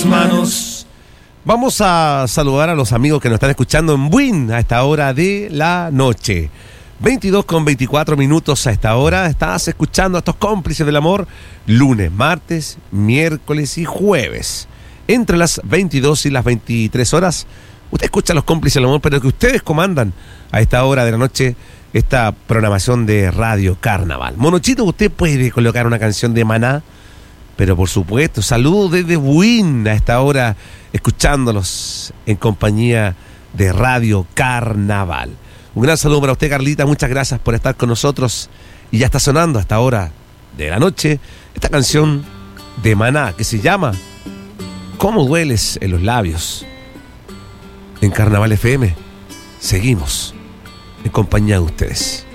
tus manos. Vamos a saludar a los amigos que nos están escuchando en Buin a esta hora de la noche. 22:24 a esta hora. Estás escuchando a estos cómplices del amor lunes, martes, miércoles y jueves. Entre las 22 y las 23 horas, usted escucha a los cómplices del amor, pero que ustedes comandan a esta hora de la noche esta programación de Radio Carnaval. Monochito, usted puede colocar una canción de Maná, pero por supuesto, saludos desde Buin a esta hora, escuchándolos en compañía de Radio Carnaval. Un gran saludo para usted, Carlita, muchas gracias por estar con nosotros. Y ya está sonando a esta hora de la noche esta canción de Maná que se llama ¿Cómo dueles en los labios? En Carnaval FM seguimos en compañía de ustedes.